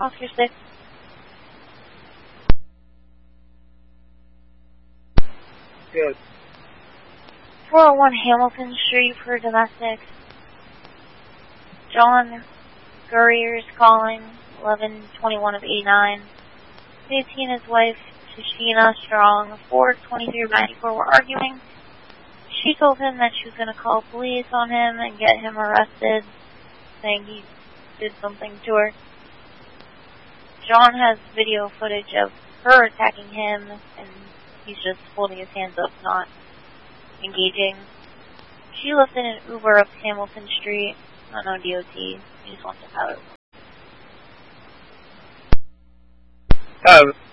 Oscar 6. Good. 401 Hamilton Street for domestic. John Gurrier's calling, 11:21 of 89. He and his wife, Tashina Strong, 4:23-94, were arguing. She told him that she was going to call police on him and get him arrested, saying he did something to her. John has video footage of her attacking him, and he's just holding his hands up, not engaging. She lives in an Uber up Hamilton Street, not on DOT. He just wants to have it.